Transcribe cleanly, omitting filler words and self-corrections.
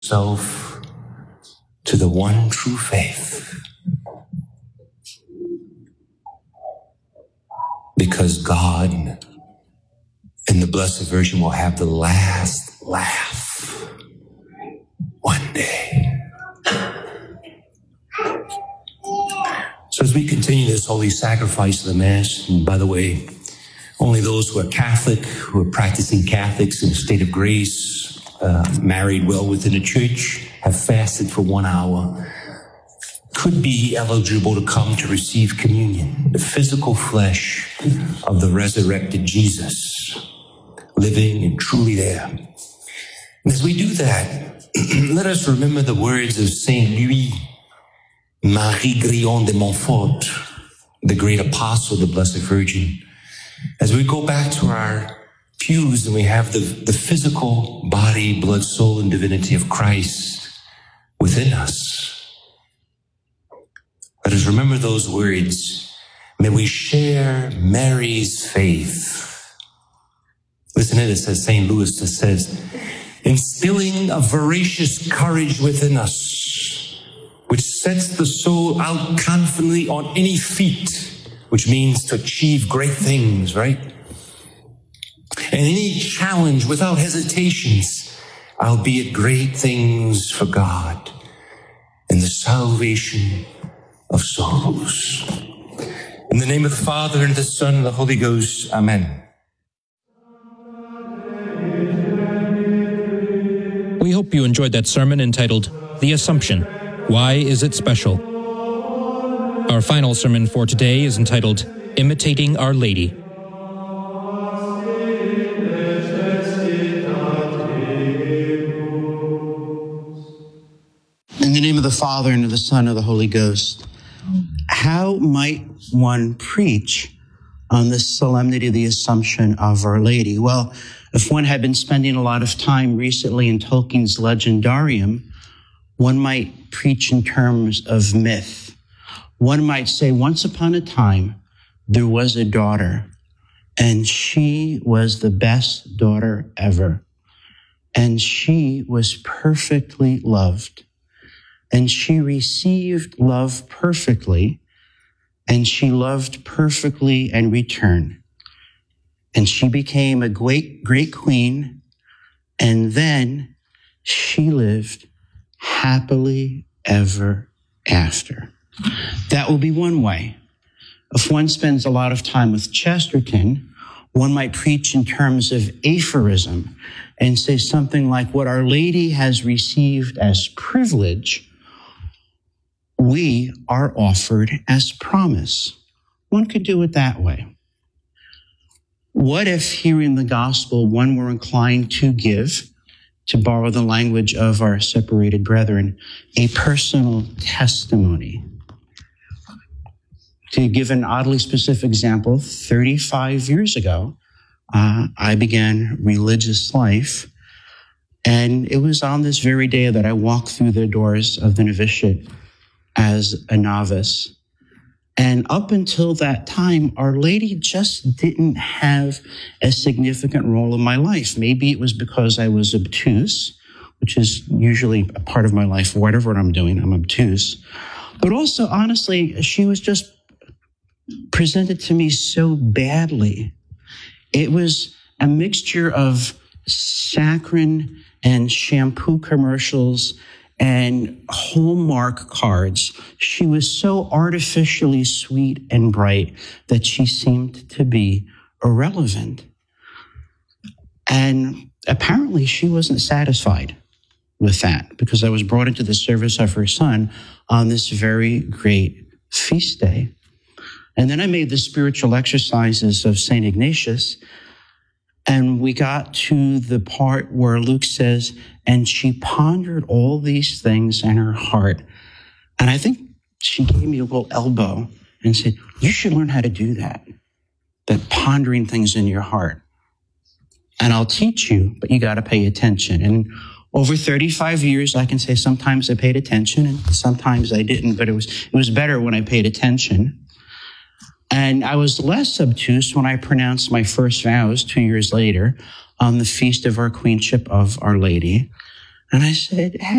yourself to the one true faith. Because God and the Blessed Virgin will have the last laugh one day. So as we continue this holy sacrifice of the Mass, and by the way, only those who are Catholic, who are practicing Catholics in a state of grace, married well within the church, have fasted for 1 hour, could be eligible to come to receive communion, the physical flesh of the resurrected Jesus, living and truly there. And as we do that, let us remember the words of Saint Louis Marie Grillon de Montfort, the great apostle of the Blessed Virgin. As we go back to our pews and we have the physical body, blood, soul, and divinity of Christ within us, let us remember those words. May we share Mary's faith. Listen to this, as St. Louis says, instilling a voracious courage within us, which sets the soul out confidently on any feat, which means to achieve great things, right? And any challenge without hesitations, albeit great things for God and the salvation of souls. In the name of the Father, and the Son, and the Holy Ghost. Amen. We hope you enjoyed that sermon entitled, The Assumption. Why is it special? Our final sermon for today is entitled, Imitating Our Lady. In the name of the Father, and of the Son, and of the Holy Ghost. How might one preach on the solemnity of the Assumption of Our Lady? Well, if one had been spending a lot of time recently in Tolkien's Legendarium, one might preach in terms of myth. One might say, once upon a time, there was a daughter, and she was the best daughter ever. And she was perfectly loved. And she received love perfectly, and she loved perfectly in return. And she became a great queen, and then she lived happily ever after. That will be one way. If one spends a lot of time with Chesterton, one might preach in terms of aphorism and say something like, what Our Lady has received as privilege, we are offered as promise. One could do it that way. What if hearing the gospel, one were inclined to give, to borrow the language of our separated brethren, a personal testimony? To give an oddly specific example, 35 years ago, I began religious life, and it was on this very day that I walked through the doors of the novitiate as a novice. And up until that time, Our Lady just didn't have a significant role in my life. Maybe it was because I was obtuse, which is usually a part of my life. Whatever I'm doing, I'm obtuse. But also, honestly, she was just presented to me so badly. It was a mixture of saccharine and shampoo commercials and Hallmark cards. She was so artificially sweet and bright that she seemed to be irrelevant. And apparently she wasn't satisfied with that, because I was brought into the service of her son on this very great feast day. And then I made the spiritual exercises of St. Ignatius, and we got to the part where Luke says, and she pondered all these things in her heart. And I think she gave me a little elbow and said, you should learn how to do that pondering things in your heart. And I'll teach you, but you got to pay attention. And over 35 years, I can say sometimes I paid attention and sometimes I didn't, but it was better when I paid attention. And I was less obtuse when I pronounced my first vows 2 years later on the feast of our Queenship of Our Lady. And I said,